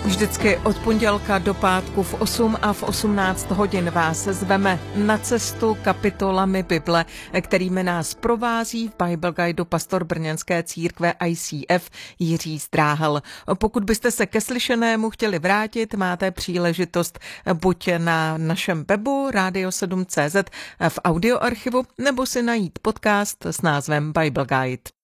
Vždycky od pondělka do pátku v 8 a v 18 hodin vás zveme na cestu kapitolami Bible, kterými nás provází v Bible Guideu pastor brněnské církve ICF Jiří Zdráhal. Pokud byste se ke slyšenému chtěli vrátit, máte příležitost buď na našem webu radio7.cz v audioarchivu, nebo si najít podcast s názvem Bible Guide.